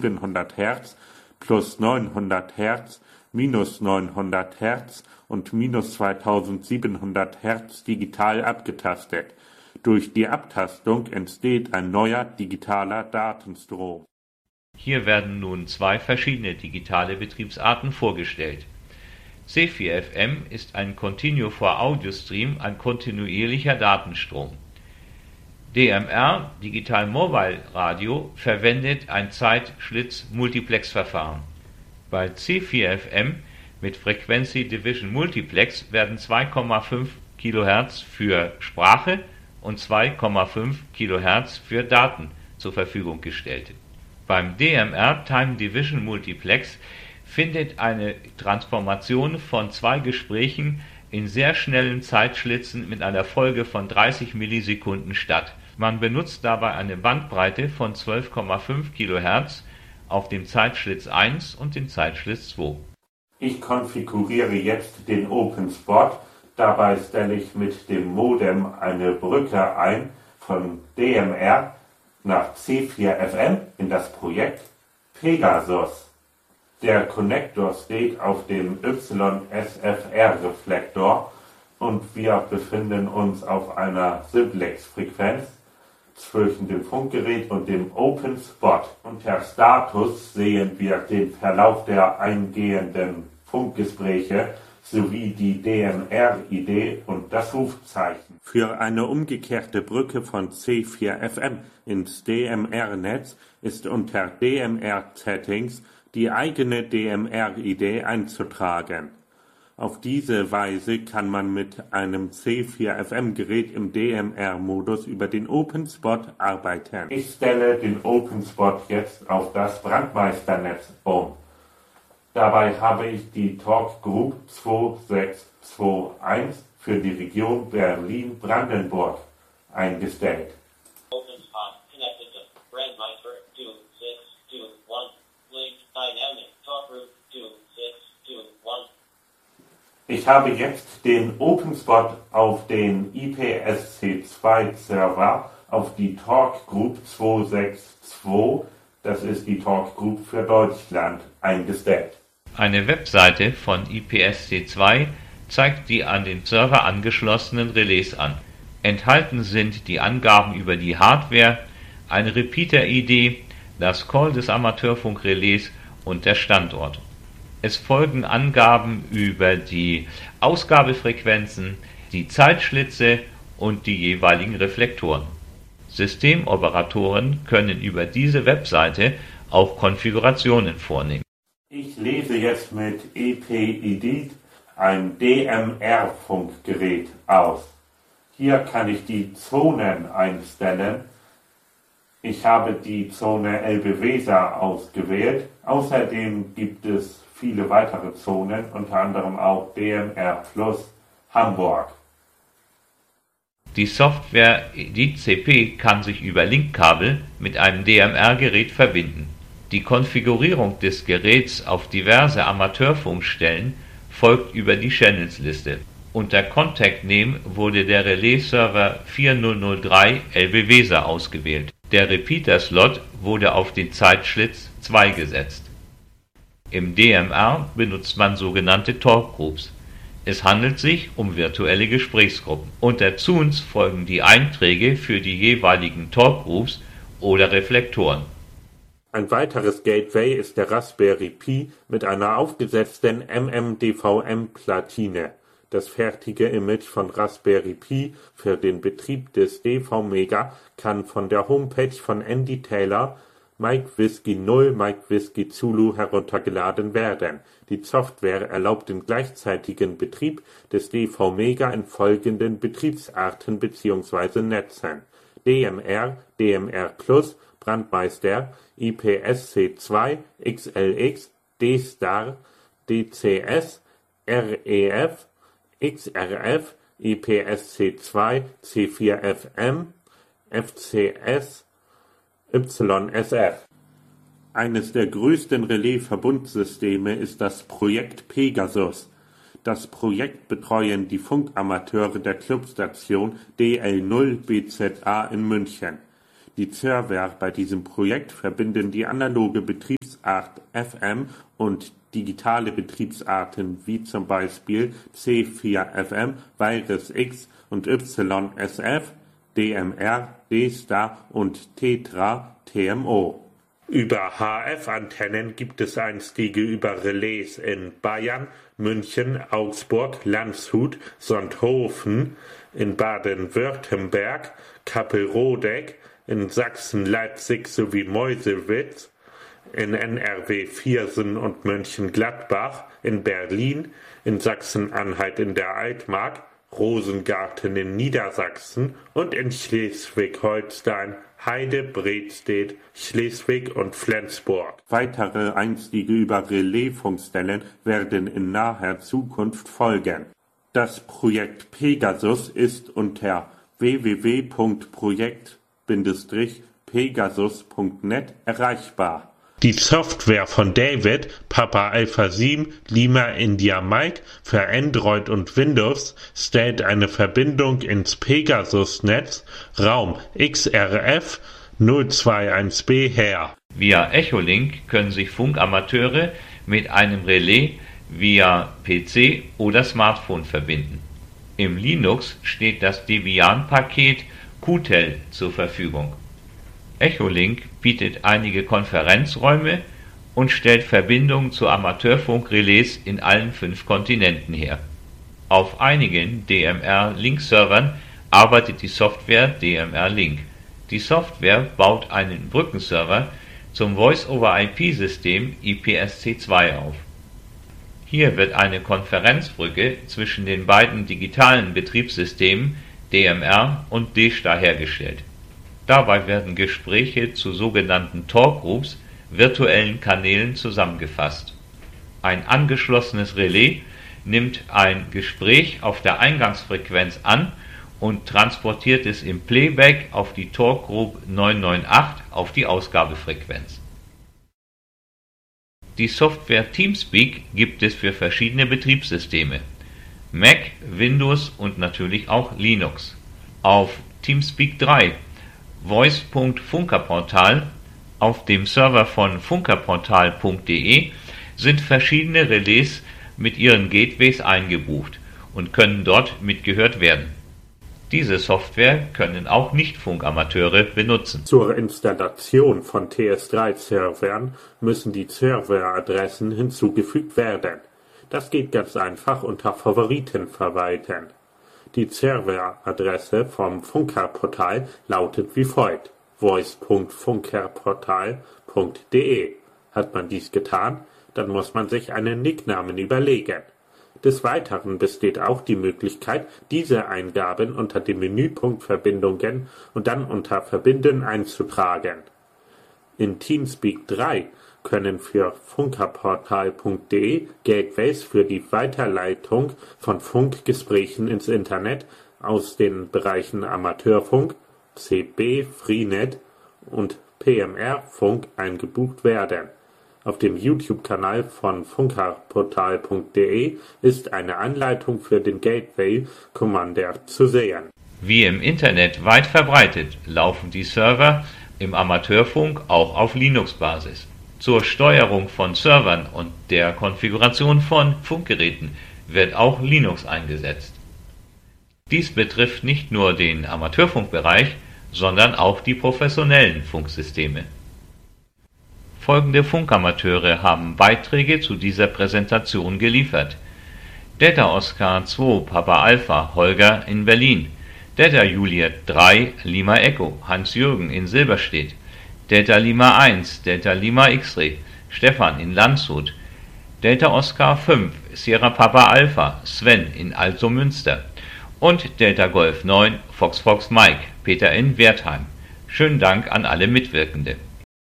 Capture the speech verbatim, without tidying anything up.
siebenhundert Hertz, plus neunhundert Hertz, minus neunhundert Hertz und minus zweitausendsiebenhundert Hertz digital abgetastet. Durch die Abtastung entsteht ein neuer digitaler Datenstrom. Hier werden nun zwei verschiedene digitale Betriebsarten vorgestellt. C vier F M ist ein Continuous for Audio Stream, ein kontinuierlicher Datenstrom. D M R, Digital Mobile Radio, verwendet ein Zeitschlitz-Multiplex-Verfahren. Bei C vier F M mit Frequency Division Multiplex werden zwei Komma fünf Kilohertz für Sprache und zwei Komma fünf Kilohertz für Daten zur Verfügung gestellt. Beim D M R Time Division Multiplex findet eine Transformation von zwei Gesprächen in sehr schnellen Zeitschlitzen mit einer Folge von dreißig Millisekunden statt. Man benutzt dabei eine Bandbreite von zwölf Komma fünf Kilohertz auf dem Zeitschlitz eins und dem Zeitschlitz zwei. Ich konfiguriere jetzt den OpenSpot. Dabei stelle ich mit dem Modem eine Brücke ein von D M R nach C vier F M in das Projekt Pegasus. Der Konnektor steht auf dem Y S F R-Reflektor und wir befinden uns auf einer Simplex-Frequenz zwischen dem Funkgerät und dem OpenSpot. Unter Status sehen wir den Verlauf der eingehenden Funkgespräche sowie die D M R-I D und das Rufzeichen. Für eine umgekehrte Brücke von C vier F M ins D M R-Netz ist unter D M R-Settings die eigene D M R-I D einzutragen. Auf diese Weise kann man mit einem C vier F M-Gerät im D M R-Modus über den OpenSpot arbeiten. Ich stelle den OpenSpot jetzt auf das Brandmeisternetz um. Dabei habe ich die Talk Group zwei sechs zwei eins für die Region Berlin-Brandenburg eingestellt. OpenSpot connected to Brandmeister two six two one. Link Dynamic Talk Group two six two one. Ich habe jetzt den OpenSpot auf den I P S C zwei Server auf die Talk Group zwei sechs zwei, das ist die Talk Group für Deutschland, eingestellt. Eine Webseite von I P S C zwei zeigt die an den Server angeschlossenen Relais an. Enthalten sind die Angaben über die Hardware, eine Repeater-I D, das Call des Amateurfunkrelais und der Standort. Es folgen Angaben über die Ausgabefrequenzen, die Zeitschlitze und die jeweiligen Reflektoren. Systemoperatoren können über diese Webseite auch Konfigurationen vornehmen. Ich lese jetzt mit E P I D ein D M R-Funkgerät aus. Hier kann ich die Zonen einstellen. Ich habe die Zone Elbe-Weser ausgewählt. Außerdem gibt es viele weitere Zonen, unter anderem auch D M R Plus Hamburg. Die Software D C P kann sich über Linkkabel mit einem D M R-Gerät verbinden. Die Konfigurierung des Geräts auf diverse Amateurfunkstellen folgt über die Channels-Liste. Unter Contact Name wurde der Relais-Server vier null null drei Elbe-Weser ausgewählt. Der Repeater-Slot wurde auf den Zeitschlitz zwei gesetzt. Im D M R benutzt man sogenannte Talkgroups. Es handelt sich um virtuelle Gesprächsgruppen. Unter Zuns folgen die Einträge für die jeweiligen Talkgroups oder Reflektoren. Ein weiteres Gateway ist der Raspberry Pi mit einer aufgesetzten M M D V M-Platine. Das fertige Image von Raspberry Pi für den Betrieb des D V Mega kann von der Homepage von Andy Taylor, Mike Whiskey null, Mike Whiskey Zulu heruntergeladen werden. Die Software erlaubt den gleichzeitigen Betrieb des D V Mega in folgenden Betriebsarten bzw. Netzen: D M R, D M R Plus, Brandmeister, I P S C zwei, X L X, D-Star, D C S, R E F, X R F, I P S C zwei, C vier F M, F C S, Y S F. Eines der größten Relais-Verbundsysteme ist das Projekt Pegasus. Das Projekt betreuen die Funkamateure der Clubstation D L null B Z A in München. Die Server bei diesem Projekt verbinden die analoge Betriebsart F M und digitale Betriebsarten wie zum Beispiel C vier F M, Virus X und Y S F, D M R, D-Star und Tetra T M O. Über H F-Antennen gibt es einstige über Relais in Bayern, München, Augsburg, Landshut, Sonthofen, in Baden-Württemberg, Kappelrodeck, in Sachsen, Leipzig sowie Meuselwitz, in N R W Viersen und Mönchengladbach, in Berlin, in Sachsen-Anhalt in der Altmark, Rosengarten in Niedersachsen und in Schleswig-Holstein, Heide, Bredstedt, Schleswig und Flensburg. Weitere einstige über Relaisfunkstellen werden in naher Zukunft folgen. Das Projekt Pegasus ist unter w w w punkt projekt Pegasus punkt net erreichbar. Die Software von David, Papa Alpha sieben, Lima India Mike, für Android und Windows stellt eine Verbindung ins Pegasus-Netz Raum X R F null zwei eins b her. Via Echolink können sich Funkamateure mit einem Relais via P C oder Smartphone verbinden. Im Linux steht das Debian-Paket Q T E L zur Verfügung. Echolink bietet einige Konferenzräume und stellt Verbindungen zu Amateurfunkrelais in allen fünf Kontinenten her. Auf einigen D M R-Link-Servern arbeitet die Software D M R-Link. Die Software baut einen Brückenserver zum Voice-over-I P-System I P S C zwei auf. Hier wird eine Konferenzbrücke zwischen den beiden digitalen Betriebssystemen D M R und D-Star hergestellt. Dabei werden Gespräche zu sogenannten Talkgroups, virtuellen Kanälen, zusammengefasst. Ein angeschlossenes Relais nimmt ein Gespräch auf der Eingangsfrequenz an und transportiert es im Playback auf die Talkgroup neun neun acht auf die Ausgabefrequenz. Die Software Teamspeak gibt es für verschiedene Betriebssysteme: Mac, Windows und natürlich auch Linux. Auf Teamspeak drei, voice punkt funkerportal, auf dem Server von funkerportal punkt de sind verschiedene Relais mit ihren Gateways eingebucht und können dort mitgehört werden. Diese Software können auch Nicht-Funkamateure benutzen. Zur Installation von T S drei Servern müssen die Serveradressen hinzugefügt werden. Das geht ganz einfach unter Favoriten verwalten. Die Serveradresse vom Funkerportal lautet wie folgt: voice punkt funkerportal punkt de. Hat man dies getan, dann muss man sich einen Nicknamen überlegen. Des Weiteren besteht auch die Möglichkeit, diese Eingaben unter dem Menüpunkt Verbindungen und dann unter Verbinden einzutragen. In Teamspeak drei können für funkerportal punkt de Gateways für die Weiterleitung von Funkgesprächen ins Internet aus den Bereichen Amateurfunk, C B, Freenet und P M R-Funk eingebucht werden. Auf dem YouTube-Kanal von funkerportal punkt de ist eine Anleitung für den Gateway Commander zu sehen. Wie im Internet weit verbreitet, laufen die Server im Amateurfunk auch auf Linux-Basis. Zur Steuerung von Servern und der Konfiguration von Funkgeräten wird auch Linux eingesetzt. Dies betrifft nicht nur den Amateurfunkbereich, sondern auch die professionellen Funksysteme. Folgende Funkamateure haben Beiträge zu dieser Präsentation geliefert: Delta Oscar zwei Papa Alpha Holger in Berlin, Delta Juliet drei Lima Echo Hans-Jürgen in Silberstedt, Delta Lima eins Delta Lima X-Ray Stefan in Landshut, Delta Oscar fünf Sierra Papa Alpha Sven in Altomünster und Delta Golf neun Fox Fox Mike Peter in Wertheim. Schönen Dank an alle Mitwirkende.